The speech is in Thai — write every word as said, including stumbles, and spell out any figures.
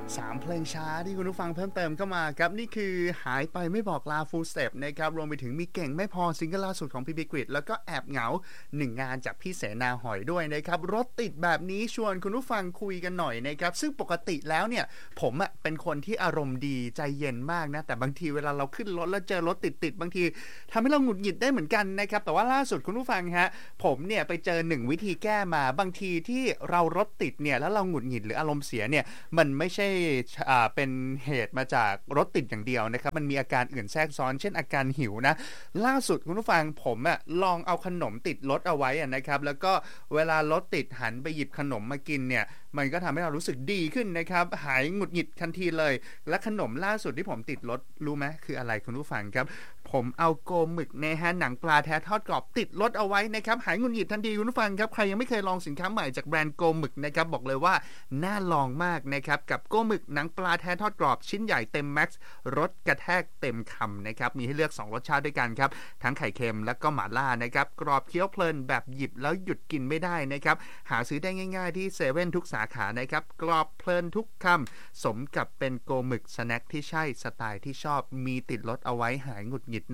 สามเพลงช้าที่คุณผู้ฟังเพิ่มเติมเข้ามาครับนี่คือหายไปไม่บอกลา Full Step นะครับรวมไปถึงมีเก่งไม่พอซิงเกิลล่าสุดของพี่บิ๊กริดแล้วก็แอบเหงาหนึ่งงานจากพี่เสนาหอยด้วยนะครับรถติดแบบนี้ชวนคุณผู้ฟังคุยกันหน่อยนะครับซึ่งปกติแล้วเนี่ยผมอ่ะเป็นคนที่อารมณ์ดีใจเย็นมากนะแต่บางทีเวลาเราขึ้นรถแล้วเจอรถติดๆบางทีทำให้เราหงุดหงิดได้เหมือนกันนะครับแต่ว่าล่าสุดคุณผู้ฟังฮะผมเนี่ยไปเจอหนึ่งวิธีแก้มาบางทีที่เรารถติดเนี่ยแล้วเราหงุดหงิดหรืออารมณ์เสียเนี่ยมันไม่ใช่อ่าเป็นเหตุมาจากรถติดอย่างเดียวนะครับมันมีอาการอื่นแทรกซ้อนเช่นอาการหิวนะล่าสุดคุณผู้ฟังผมอะลองเอาขนมติดรถเอาไว้นะครับแล้วก็เวลารถติดหันไปหยิบขนมมากินเนี่ยมันก็ทำให้เรารู้สึกดีขึ้นนะครับหายหงุดหงิดทันทีเลยและขนมล่าสุดที่ผมติดรถรู้ไหมคืออะไรคุณผู้ฟังครับผมเอาโกหมึกในฮะหนังปลาแท้ทอดกรอบติดรถเอาไว้นะครับหายหงุดหงิดทันทีคุณผู้ฟังครับใครยังไม่เคยลองสินค้าใหม่จากแบรนด์โกหมึกนะครับบอกเลยว่าน่าลองมากนะครับกับโกหมึกหนังปลาแท้ทอดกรอบชิ้นใหญ่เต็มแม็กซ์รสกระแทกเต็มคำนะครับมีให้เลือกสองรสชาติด้วยกันครับทั้งไข่เค็มและก็หม่าล่านะครับกรอบเคี้ยวเพลินแบบหยิบแล้วหยุดกินไม่ได้นะครับหาซื้อได้ง่ายๆที่เซเว่นทุกสาขานะครับกรอบเพลินทุกคำสมกับเป็นโกหมึกสแน็คที่ใช่สไตล์ที่ชอบมีติดรถเอาไว้หายหงุดหงิด